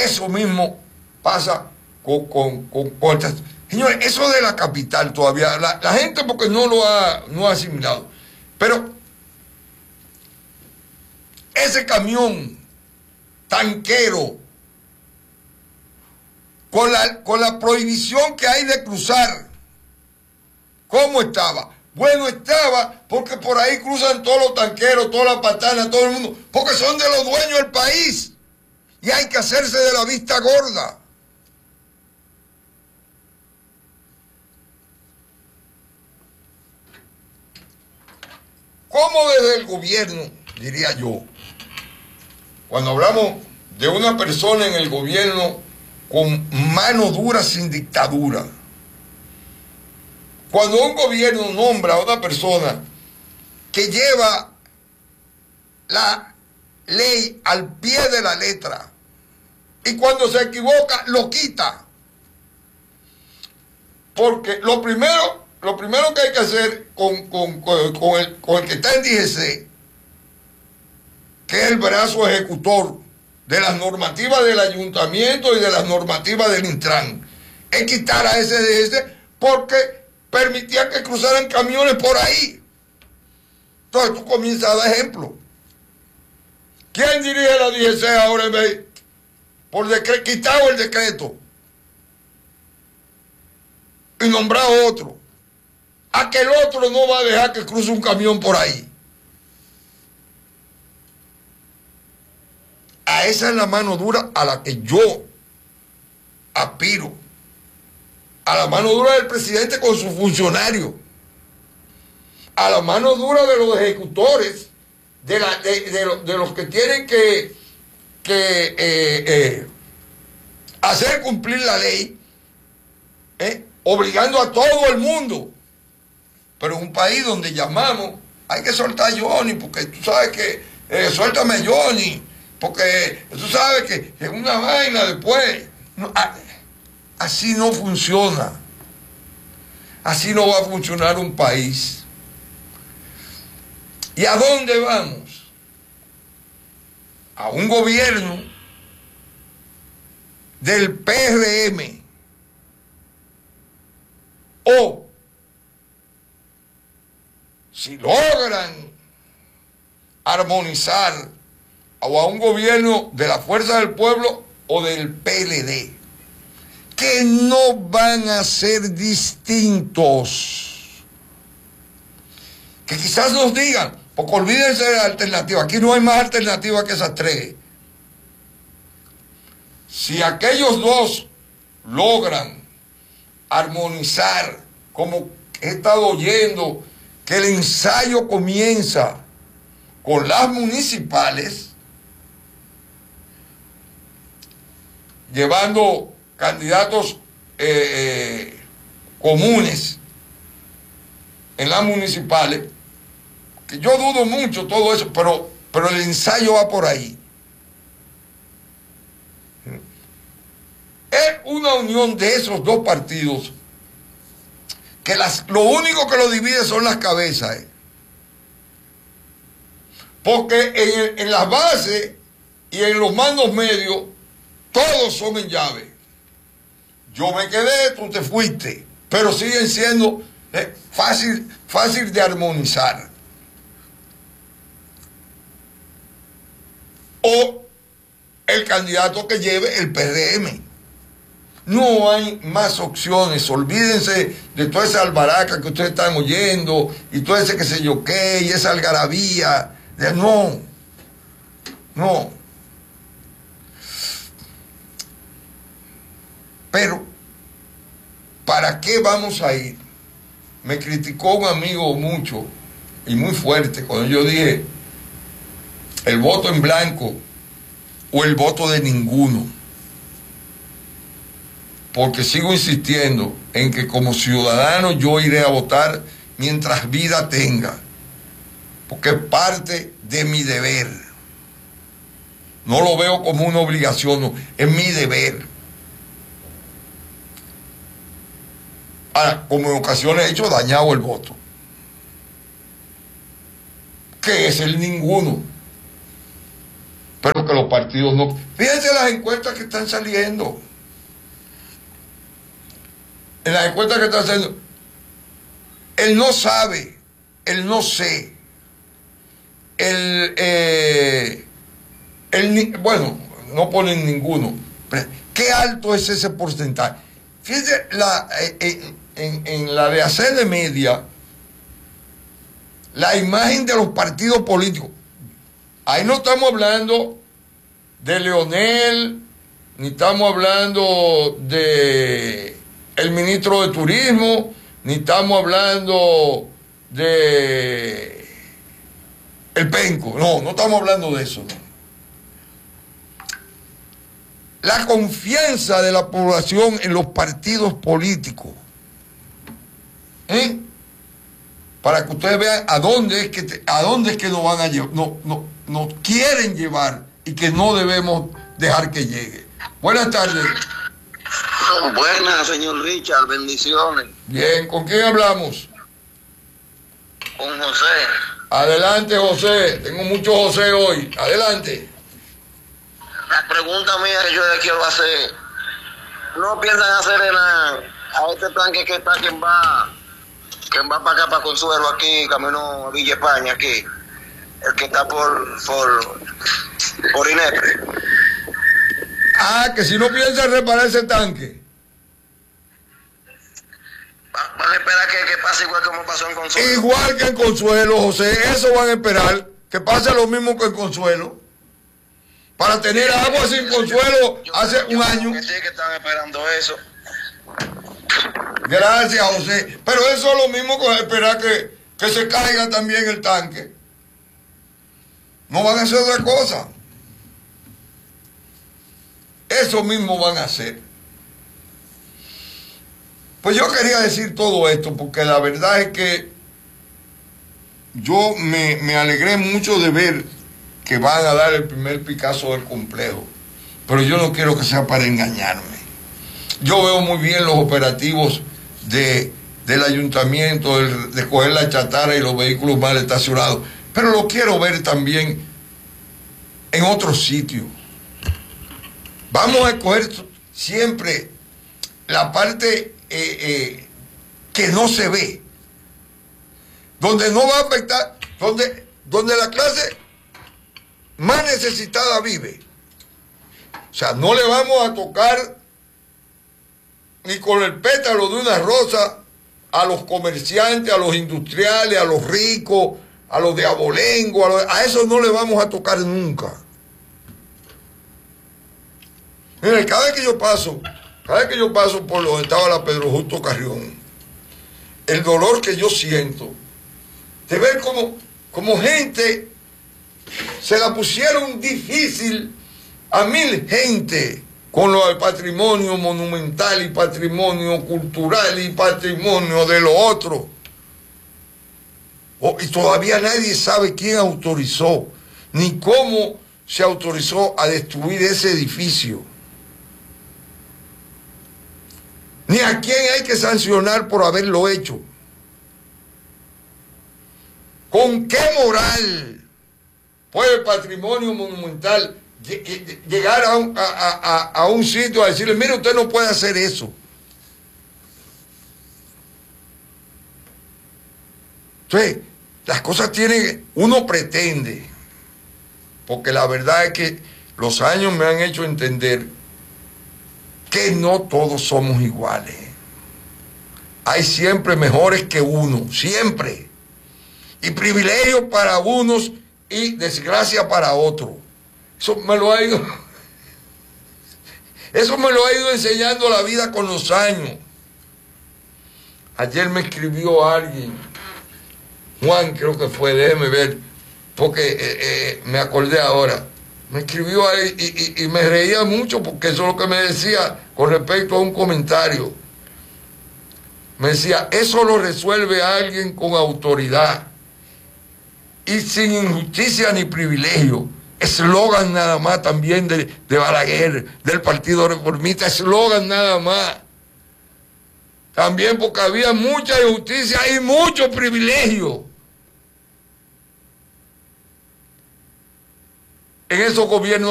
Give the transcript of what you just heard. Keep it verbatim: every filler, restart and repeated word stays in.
Eso mismo pasa con, con, con, con estas. Señores, eso de la capital todavía, la, la gente porque no lo ha, no ha asimilado. Pero ese camión tanquero, con la, con la prohibición que hay de cruzar, ¿cómo estaba? Bueno, estaba porque por ahí cruzan todos los tanqueros, todas las patanas, todo el mundo, porque son de los dueños del país. Y hay que hacerse de la vista gorda. ¿Cómo desde el gobierno, diría yo, cuando hablamos de una persona en el gobierno con mano dura sin dictadura, cuando un gobierno nombra a una persona que lleva la ley al pie de la letra y cuando se equivoca lo quita? Porque lo primero, lo primero que hay que hacer con, con, con, con, el, con el que está en D G C, que es el brazo ejecutor de las normativas del ayuntamiento y de las normativas del Intran, es quitar a ese D G C porque permitía que cruzaran camiones por ahí. Entonces tú comienzas a dar ejemplo. ¿Quién dirige la D G C ahora en vez? Por decreto, quitado el decreto y nombrado otro. A que el otro no va a dejar que cruce un camión por ahí. A esa es la mano dura a la que yo aspiro. A la mano dura del presidente con sus funcionarios. A la mano dura de los ejecutores, de, la, de, de, de los que tienen que, que eh, eh, hacer cumplir la ley, eh, obligando a todo el mundo. Pero en un país donde llamamos, hay que soltar a Johnny, porque tú sabes que, eh, suéltame a Johnny, porque tú sabes que es una vaina después. No, a, así no funciona. Así no va a funcionar un país. ¿Y a dónde vamos? A un gobierno del P R M o si logran armonizar o a un gobierno de la Fuerza del Pueblo o del P L D, que no van a ser distintos. Que quizás nos digan, porque olvídense de la alternativa, aquí no hay más alternativa que esas tres. Si aquellos dos logran armonizar, como he estado oyendo, que el ensayo comienza con las municipales, llevando candidatos eh, eh, comunes en las municipales, que yo dudo mucho todo eso, pero, pero el ensayo va por ahí. Es una unión de esos dos partidos que las, lo único que lo divide son las cabezas. ¿eh? Porque en, en las bases y en los mandos medios, todos son en llave. Yo me quedé, tú te fuiste, pero siguen siendo eh, fácil, fácil de armonizar. O el candidato que lleve el P R M. No hay más opciones. Olvídense de toda esa albaraca que ustedes están oyendo y todo ese que sé yo qué y esa algarabía. De, no, no. Pero, ¿para qué vamos a ir? Me criticó un amigo mucho y muy fuerte cuando yo dije el voto en blanco o el voto de ninguno. Porque sigo insistiendo en que como ciudadano yo iré a votar mientras vida tenga. Porque es parte de mi deber. No lo veo como una obligación, no, es mi deber. Ahora, como en ocasiones he hecho, dañado el voto. ¿Qué es el ninguno? pero que los partidos no. Fíjense las encuestas que están saliendo. En las encuestas que están saliendo, él no sabe, él no sé, el, eh, el, bueno, no ponen ninguno. ¿Qué alto es ese porcentaje? Fíjense, la, eh, en, en la de hacer de media, la imagen de los partidos políticos. Ahí no estamos hablando de Leonel, ni estamos hablando de el ministro de Turismo, ni estamos hablando de el penco. No, no estamos hablando de eso. No. La confianza de la población en los partidos políticos. ¿Eh? Para que ustedes vean a dónde es que te, a dónde es que nos van a llevar, no, no, nos quieren llevar y que no debemos dejar que llegue. Buenas tardes. Buenas, señor Richard, bendiciones. Bien, ¿con quién hablamos? Con José. Adelante, José. Tengo mucho José hoy. Adelante. La pregunta mía que yo le quiero hacer, ¿no piensan hacer en la, a este tanque que está quien va, quien va para acá, para Consuelo, aquí, camino a Villa España, aquí, el que está por, por, por Inepre? Ah, que si no piensan reparar ese tanque. Van a esperar que, que pase igual como pasó en Consuelo. Igual que en Consuelo, José. Eso van a esperar. Que pase lo mismo que en Consuelo. Para tener agua sin Consuelo yo, hace yo, un yo año. Que sí, que están esperando eso. Gracias, José. Pero eso es lo mismo que esperar que, que se caiga también el tanque. No van a hacer otra cosa. Eso mismo van a hacer. Pues yo quería decir todo esto porque la verdad es que yo me, me alegré mucho de ver que van a dar el primer Picasso del complejo. Pero yo no quiero que sea para engañarme. Yo veo muy bien los operativos de, del ayuntamiento, de, de coger la chatarra y los vehículos mal estacionados. Pero lo quiero ver también en otros sitios. Vamos a escoger siempre la parte eh, eh, que no se ve, donde no va a afectar, donde, donde la clase más necesitada vive. O sea, no le vamos a tocar ni con el pétalo de una rosa a los comerciantes, a los industriales, a los ricos, a los de abolengo, a, los, a eso no le vamos a tocar nunca. Miren, cada vez que yo paso, cada vez que yo paso por donde estaba la Pedro Justo Carrión, el dolor que yo siento de ver como, como gente se la pusieron difícil a mil gente con lo del patrimonio monumental y patrimonio cultural y patrimonio de lo otro. Oh, y todavía nadie sabe quién autorizó, ni cómo se autorizó a destruir ese edificio. Ni a quién hay que sancionar por haberlo hecho. ¿Con qué moral puede el patrimonio monumental llegar a un, a, a, a un sitio a decirle, mire, usted no puede hacer eso? Entonces, las cosas tienen, uno pretende, porque la verdad es que los años me han hecho entender que no todos somos iguales. Hay siempre mejores que uno, siempre. Y privilegios para unos y desgracia para otros. Eso me lo ha ido, eso me lo ha ido enseñando la vida con los años. Ayer me escribió alguien, Juan creo que fue, déjeme ver, porque eh, eh, me acordé ahora. Me escribió ahí y, y, y me reía mucho porque eso es lo que me decía con respecto a un comentario. Me decía, eso lo resuelve alguien con autoridad y sin injusticia ni privilegio. Eslogan nada más también de, de Balaguer, del Partido Reformista, eslogan nada más. También porque había mucha injusticia y mucho privilegio. en esos gobiernos